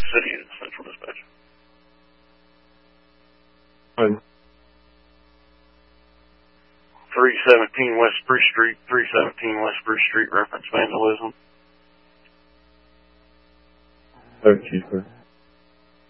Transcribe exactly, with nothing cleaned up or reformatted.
City is Central Dispatch. Fine. three seventeen West Spruce Street, three seventeen West Spruce Street, reference vandalism. Okay, sir.